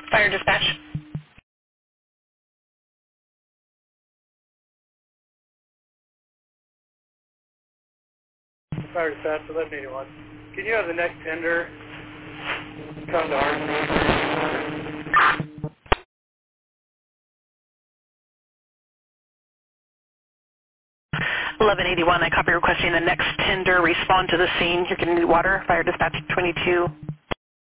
Fire dispatch. Fire dispatch, 1181. Can you have the next tender come to our 1181, I copy requesting the next tender respond to the scene. You're getting water. Fire dispatch 22.